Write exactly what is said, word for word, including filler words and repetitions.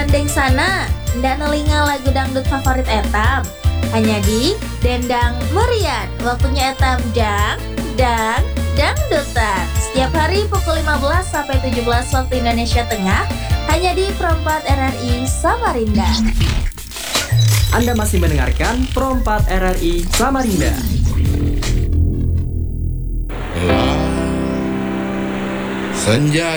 Gandeng sana, ndak nelinga lagu dangdut favorit etam. Hanya di Dendang Merian, waktunya etam dang, dang, dangdutan. Setiap hari pukul lima belas sampai tujuh belas waktu Indonesia Tengah, hanya di Perempat R R I Samarinda. Anda masih mendengarkan Perempat R R I Samarinda. Senja